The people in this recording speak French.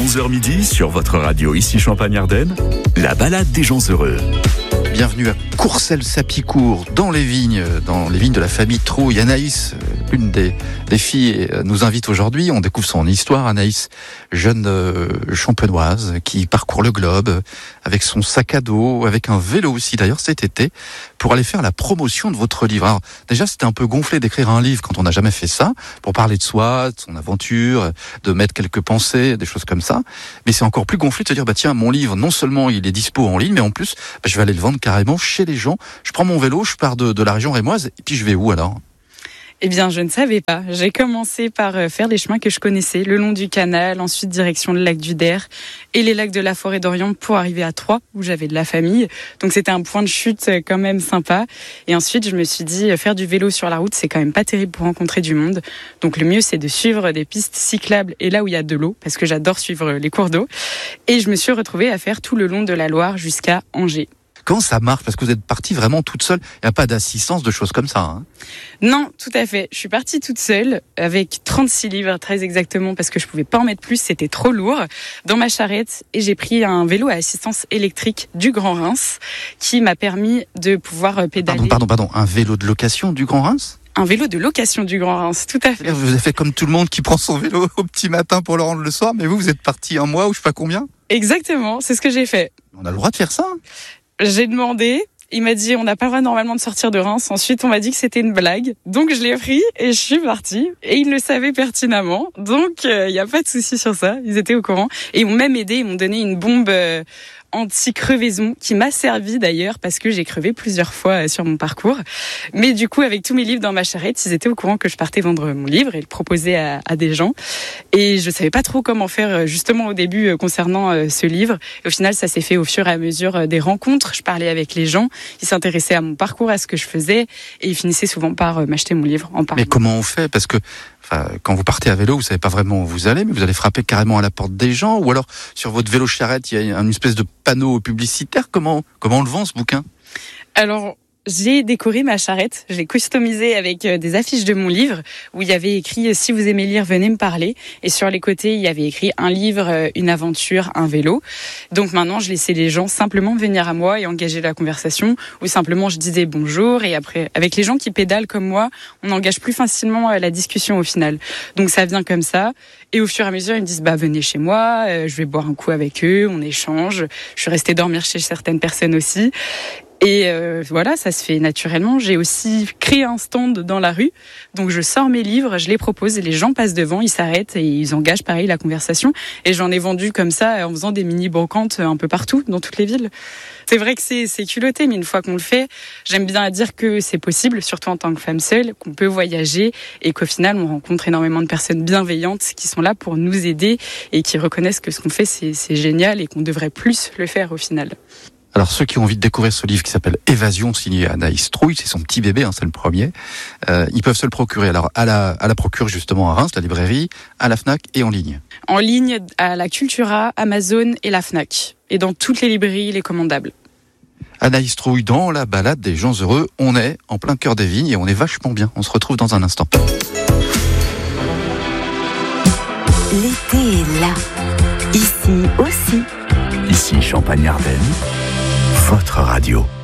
11h midi sur votre radio ici Champagne-Ardenne, la balade des gens heureux. Bienvenue à Courcelles-Sapicourt, dans les vignes de la famille Trouille. Anaïs, l'une des filles, nous invite aujourd'hui. On découvre son histoire. Anaïs, jeune champenoise qui parcourt le globe avec son sac à dos, avec un vélo aussi d'ailleurs cet été, pour aller faire la promotion de votre livre. Alors déjà, c'était un peu gonflé d'écrire un livre quand on n'a jamais fait ça, pour parler de soi, de son aventure, de mettre quelques pensées, des choses comme ça. Mais c'est encore plus gonflé de se dire, tiens, mon livre, non seulement il est dispo en ligne, mais en plus, je vais aller le vendre carrément chez les gens. Je prends mon vélo, je pars de la région rémoise, et puis je vais où alors ? Eh bien, je ne savais pas. J'ai commencé par faire les chemins que je connaissais, le long du canal, ensuite direction le lac du Der et les lacs de la Forêt d'Orient pour arriver à Troyes, où j'avais de la famille. Donc c'était un point de chute quand même sympa. Et ensuite, je me suis dit, faire du vélo sur la route, c'est quand même pas terrible pour rencontrer du monde. Donc le mieux, c'est de suivre des pistes cyclables et là où il y a de l'eau, parce que j'adore suivre les cours d'eau. Et je me suis retrouvée à faire tout le long de la Loire jusqu'à Angers. Comment ça marche ? Parce que vous êtes partie vraiment toute seule. Il n'y a pas d'assistance, de choses comme ça. Hein ? Non, tout à fait. Je suis partie toute seule avec 36 livres, très exactement, parce que je pouvais pas en mettre plus, c'était trop lourd, dans ma charrette. Et j'ai pris un vélo à assistance électrique du Grand Reims qui m'a permis de pouvoir pédaler. Pardon. Un vélo de location du Grand Reims ? Un vélo de location du Grand Reims, tout à fait. Vous avez fait comme tout le monde qui prend son vélo au petit matin pour le rendre le soir, mais vous êtes parti un mois ou je sais pas combien ? Exactement, c'est ce que j'ai fait. On a le droit de faire ça ? J'ai demandé, il m'a dit on n'a pas le droit normalement de sortir de Reims. Ensuite on m'a dit que c'était une blague, donc je l'ai pris et je suis partie. Et ils le savaient pertinemment, donc il n'y a pas de souci sur ça, ils étaient au courant. Et ils m'ont même aidé, ils m'ont donné une bombe anti-crevaison qui m'a servi d'ailleurs parce que j'ai crevé plusieurs fois sur mon parcours. Mais du coup, avec tous mes livres dans ma charrette, ils étaient au courant que je partais vendre mon livre et le proposer à des gens. Et je savais pas trop comment faire justement au début concernant ce livre. Et au final, ça s'est fait au fur et à mesure des rencontres. Je parlais avec les gens, ils s'intéressaient à mon parcours, à ce que je faisais et ils finissaient souvent par m'acheter mon livre en parlant. Mais comment on fait ? Parce que quand vous partez à vélo, vous savez pas vraiment où vous allez, mais vous allez frapper carrément à la porte des gens, ou alors sur votre vélo charrette, il y a une espèce de panneau publicitaire. Comment on le vend ce bouquin ? Alors, j'ai décoré ma charrette, je l'ai customisée avec des affiches de mon livre où il y avait écrit « Si vous aimez lire, venez me parler ». Et sur les côtés, il y avait écrit « Un livre, une aventure, un vélo ». Donc maintenant, je laissais les gens simplement venir à moi et engager la conversation, ou simplement je disais bonjour. Et après, avec les gens qui pédalent comme moi, on engage plus facilement la discussion au final. Donc ça vient comme ça. Et au fur et à mesure, ils me disent « venez chez moi, je vais boire un coup avec eux, on échange ». Je suis restée dormir chez certaines personnes aussi. Et voilà, ça se fait naturellement. J'ai aussi créé un stand dans la rue. Donc je sors mes livres, je les propose et les gens passent devant, ils s'arrêtent et ils engagent pareil la conversation. Et j'en ai vendu comme ça en faisant des mini-brocantes un peu partout, dans toutes les villes. C'est vrai que c'est culotté, mais une fois qu'on le fait, j'aime bien dire que c'est possible, surtout en tant que femme seule, qu'on peut voyager et qu'au final, on rencontre énormément de personnes bienveillantes qui sont là pour nous aider et qui reconnaissent que ce qu'on fait, c'est génial et qu'on devrait plus le faire au final. Alors ceux qui ont envie de découvrir ce livre qui s'appelle Évasion, signé Anaïs Trouille, c'est son petit bébé, c'est le premier, ils peuvent se le procurer alors à la Procure justement à Reims, la librairie, à la Fnac et en ligne. En ligne à la Cultura, Amazon et la Fnac. Et dans toutes les librairies, il est commandable. Anaïs Trouille dans la balade des gens heureux, on est en plein cœur des vignes et on est vachement bien. On se retrouve dans un instant. L'été est là, ici aussi. Ici Champagne-Ardenne, votre radio.